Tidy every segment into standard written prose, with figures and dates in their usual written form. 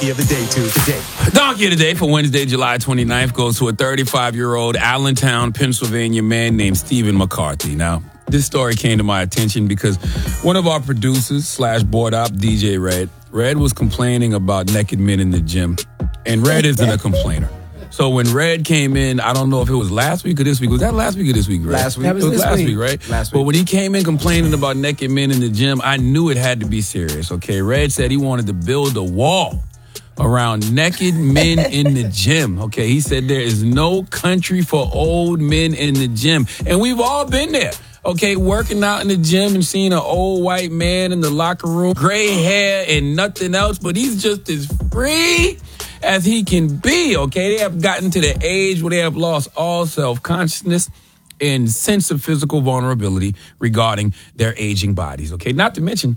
Donkey of the Day today. Donkey of the Day for Wednesday, July 29th goes to a 35-year-old Allentown, Pennsylvania man named Stephen McCarthy. Now, this story came to my attention because one of our producers / board op, DJ Red was complaining about naked men in the gym. And Red isn't a complainer. So when Red came in, I don't know if it was last week or this week. Was that last week or this week, Red? Last week. It was last week, right? Last week. But when he came in complaining about naked men in the gym, I knew it had to be serious, okay? Red said he wanted to build a wall around naked men in the gym, okay? He said there is no country for old men in the gym. And we've all been there, okay? Working out in the gym and seeing an old white man in the locker room, gray hair and nothing else, but he's just as free as he can be, okay? They have gotten to the age where they have lost all self-consciousness and sense of physical vulnerability regarding their aging bodies, okay? Not to mention,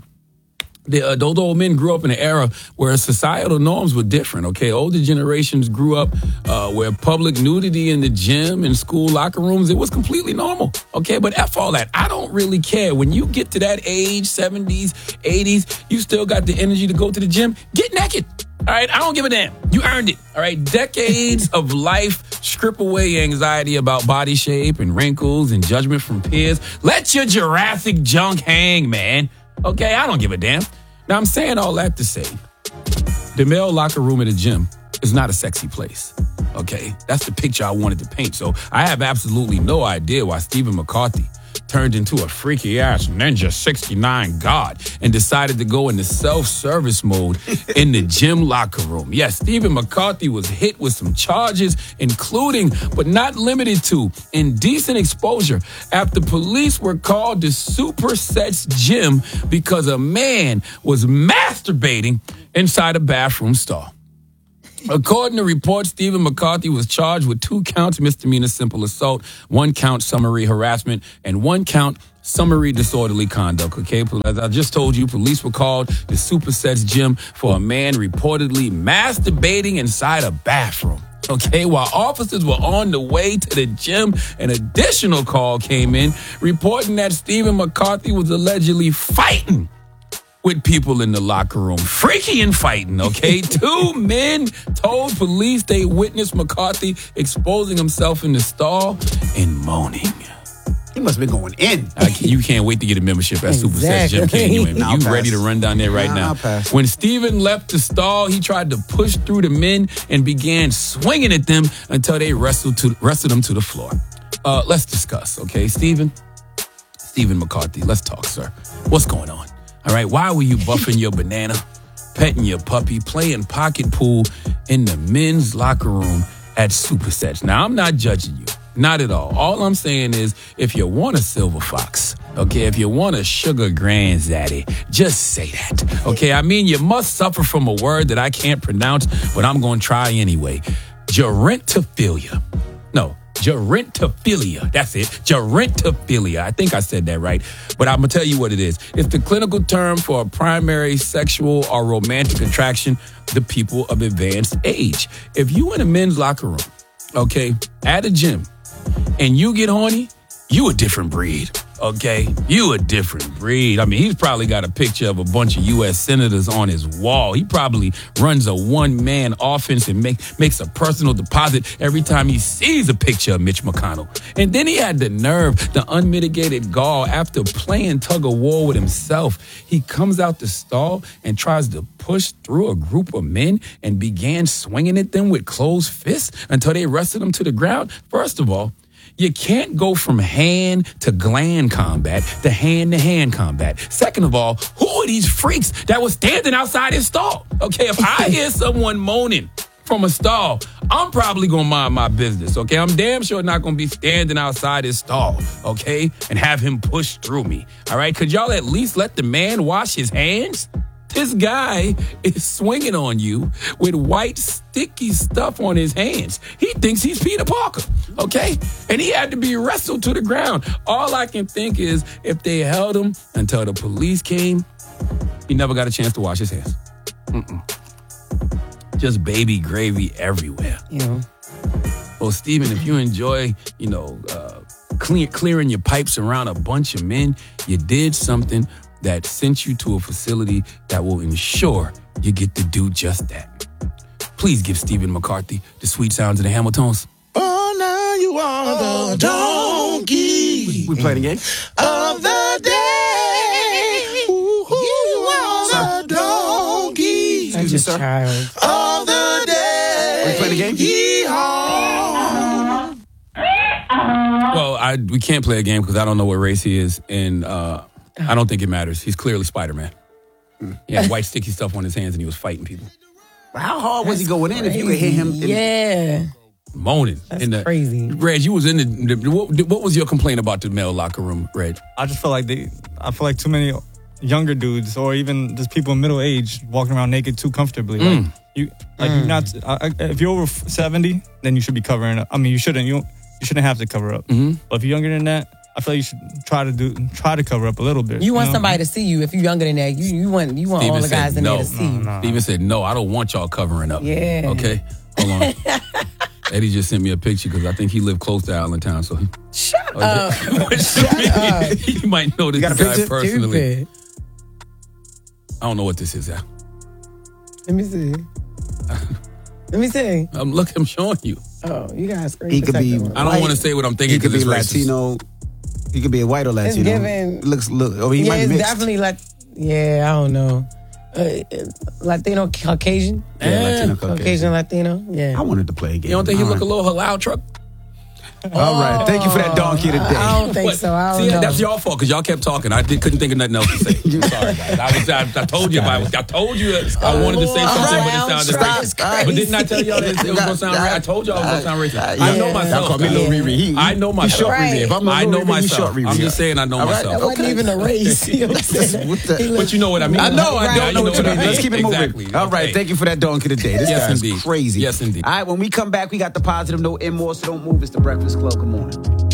those old men grew up in an era where societal norms were different, okay? Older generations grew up where public nudity in the gym and school locker rooms, it was completely normal, okay? But F all that. I don't really care. When you get to that age, 70s, 80s, you still got the energy to go to the gym, get naked. All right, I don't give a damn. You earned it. All right, decades of life strip away anxiety about body shape and wrinkles and judgment from peers. Let your Jurassic junk hang, man. Okay, I don't give a damn. Now, I'm saying all that to say the male locker room at a gym is not a sexy place. Okay, that's the picture I wanted to paint. So I have absolutely no idea why Stephen McCarthy turned into a freaky-ass Ninja 69 god and decided to go into self-service mode in the gym locker room. Yes, Stephen McCarthy was hit with some charges, including, but not limited to, indecent exposure after police were called to Supersets Gym because a man was masturbating inside a bathroom stall. According to reports, Stephen McCarthy was charged with 2 counts misdemeanor simple assault, 1 count summary harassment, and 1 count summary disorderly conduct. Okay, as I just told you, police were called to Supersets Gym for a man reportedly masturbating inside a bathroom. Okay, while officers were on the way to the gym, an additional call came in reporting that Stephen McCarthy was allegedly fighting with people in the locker room. Freaky and fighting, okay? 2 men told police they witnessed McCarthy exposing himself in the stall and moaning. He must have been going in. You can't wait to get a membership at Supersets Gym, can you? You ready to run down there right now? When Stephen left the stall, he tried to push through the men and began swinging at them until they wrestled him to the floor. Let's discuss, okay? Stephen McCarthy, let's talk, sir. What's going on? All right, why were you buffing your banana, petting your puppy, playing pocket pool in the men's locker room at Supersets? Now, I'm not judging you, not at all. All I'm saying is, if you want a silver fox, okay, if you want a sugar granddaddy, just say that, okay? I mean, you must suffer from a word that I can't pronounce, but I'm going to try anyway. Gerontophilia. No. Gerontophilia. That's it. Gerontophilia. I think I said that right. But I'm going to tell you what it is. It's the clinical term for a primary sexual or romantic attraction to people of advanced age. If you in a men's locker room, okay, at a gym, and you get horny, you a different breed. Okay, you a different breed. I mean, he's probably got a picture of a bunch of U.S. senators on his wall. He probably runs a one-man offense and makes a personal deposit every time he sees a picture of Mitch McConnell. And then he had the nerve, the unmitigated gall, after playing tug-of-war with himself. He comes out the stall and tries to push through a group of men and began swinging at them with closed fists until they wrestled him to the ground. First of all, you can't go from hand to gland combat to hand combat. Second of all, who are these freaks that was standing outside his stall? Okay, if I hear someone moaning from a stall, I'm probably going to mind my business, okay? I'm damn sure not going to be standing outside his stall, okay, and have him push through me, all right? Could y'all at least let the man wash his hands? This guy is swinging on you with white, sticky stuff on his hands. He thinks he's Peter Parker, okay? And he had to be wrestled to the ground. All I can think is if they held him until the police came, he never got a chance to wash his hands. Just baby gravy everywhere. Yeah. Well, Stephen, if you enjoy, clearing your pipes around a bunch of men, you did something that sent you to a facility that will ensure you get to do just that. Please give Stephen McCarthy the sweet sounds of the Hamiltons. Oh, now you are the donkey. We playing a game? Of the day. Ooh, you are the donkey. Excuse me, sir. Child. Of the day. We playing a game? Yeehaw. Well, we can't play a game because I don't know what race he is, and I don't think it matters. He's clearly Spider-Man. He had white sticky stuff on his hands, and he was fighting people. How hard was he going in if you could hear him? Yeah. Moaning. That's crazy. Reg, you was in what was your complaint about the male locker room, Reg? I just feel like too many younger dudes or even just people in middle age walking around naked too comfortably. If you're over 70, then you should be covering up. I mean, you shouldn't have to cover up. Mm-hmm. But if you're younger than that, I feel like you should try to cover up a little bit. You want somebody to see you. If you're younger than that, you want Steven all the guys in there to see you. Steven said, no, I don't want y'all covering up. Yeah. Okay, hold on. Eddie just sent me a picture because I think he lived close to Allentown. So Shut up. Shut up. You might know this got a guy picture? personally. Stupid. I don't know what this is, Al. Let me see. Let me see. I'm showing you. Oh, you guys crazy. He could be. I don't want to say what I'm thinking He could because be it's racist. Latino. He could be a white or Latino. giving- He Yeah, might it's mix. definitely I don't know. Latino, Caucasian. Yeah, Latino, Caucasian. Latino. Yeah. I wanted to play a game. You don't think he All look right. a little halal truck? All right. Thank you for that donkey today. I don't think so. I don't See, know. that's y'all fault because y'all kept talking. I couldn't think of nothing else to say. Sorry, guys. I told you. I told you I wanted to say something, but it sounded racist. But didn't I tell y'all it was going to sound racist? I told y'all it was going to sound racist. I know myself. Y'all call me Lil Riri. I know myself. Short Riri. If I'm a I Lil know Riri, you short myself. Riri. I'm just saying I know All right, myself. That wasn't even a race. You know what I'm saying? But you know what I mean. I know. I don't know what you mean. Let's keep it moving. Exactly. All right. Okay. Thank you for that donkey today. This Yes, guy's indeed. crazy. Yes, indeed. All right. When we come back, we got the positive note and more, so don't move. It's the Breakfast Club. Good morning.